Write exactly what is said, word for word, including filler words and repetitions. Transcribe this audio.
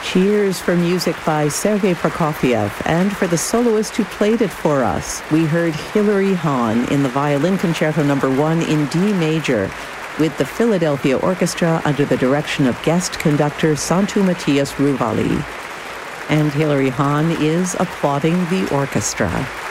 Cheers for music by Sergei Prokofiev, and for the soloist who played it for us. We heard Hilary Hahn in the Violin Concerto Number One in D major, with the Philadelphia Orchestra under the direction of guest conductor Santu Matthias Ruvali. And Hilary Hahn is applauding the orchestra.